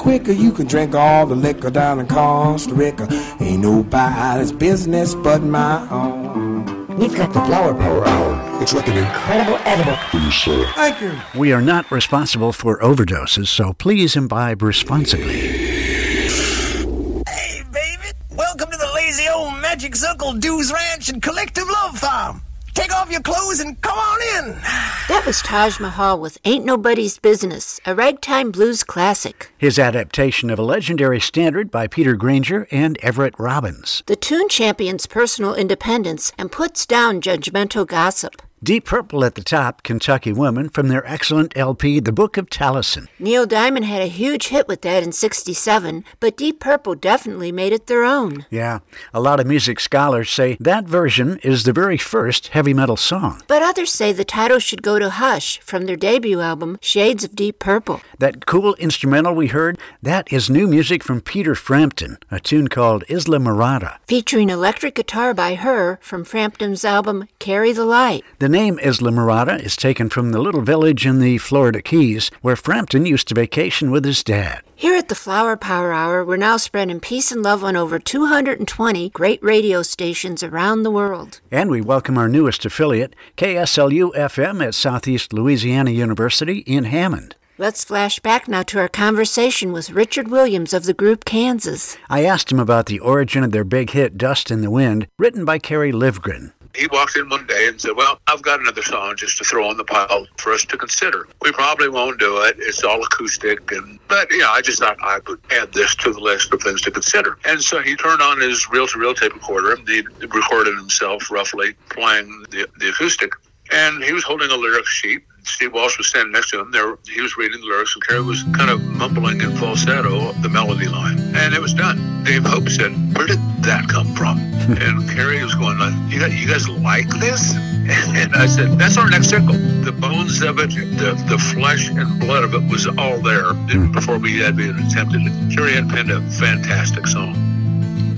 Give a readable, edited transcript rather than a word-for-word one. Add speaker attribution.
Speaker 1: quicker, you can drink all the liquor down in Costa Rica. Ain't nobody's business but my own.
Speaker 2: We've got the Flower Power Hour. It's like an incredible edible.
Speaker 1: Please, sir. Thank you.
Speaker 3: We are not responsible for overdoses, so please imbibe responsibly.
Speaker 4: Hey, baby. Welcome to the lazy old Magic Circle Dues Ranch and Collective Love Farm. Take off your clothes and come on in.
Speaker 5: That was Taj Mahal with Ain't Nobody's Business, a ragtime blues classic.
Speaker 3: His adaptation of a legendary standard by Peter Granger and Everett Robbins.
Speaker 5: The tune champions personal independence and puts down judgmental gossip.
Speaker 3: Deep Purple at the top, Kentucky Woman, from their excellent LP, The Book of Taliesin.
Speaker 5: Neil Diamond had a huge hit with that in '67, but Deep Purple definitely made it their own.
Speaker 3: Yeah, a lot of music scholars say that version is the very first heavy metal song.
Speaker 5: But others say the title should go to Hush from their debut album, Shades of Deep Purple.
Speaker 3: That cool instrumental we heard, that is new music from Peter Frampton, a tune called Isla Mirada.
Speaker 5: Featuring electric guitar by her from Frampton's album, Carry the Light.
Speaker 3: The name Isla Mirada is taken from the little village in the Florida Keys where Frampton used to vacation with his dad.
Speaker 5: Here at the Flower Power Hour, we're now spreading peace and love on over 220 great radio stations around the world.
Speaker 3: And we welcome our newest affiliate, KSLU-FM at Southeast Louisiana University in Hammond.
Speaker 5: Let's flash back now to our conversation with Richard Williams of the group Kansas.
Speaker 3: I asked him about the origin of their big hit, Dust in the Wind, written by Kerry Livgren.
Speaker 6: He walked in one day and said, well, I've got another song just to throw on the pile for us to consider. We probably won't do it. It's all acoustic. But I just thought I would add this to the list of things to consider. And so he turned on his reel-to-reel tape recorder. He recorded himself roughly playing the acoustic. And he was holding a lyric sheet. Steve Walsh was standing next to him. He was reading the lyrics, and Kerry was kind of mumbling in falsetto the melody line. And it was done. Dave Hope said, where did that come from? And Kerry was going, you guys like this? And I said, that's our next single. The bones of it, the flesh and blood of it was all there before we had even attempted it. Kerry had penned a fantastic song.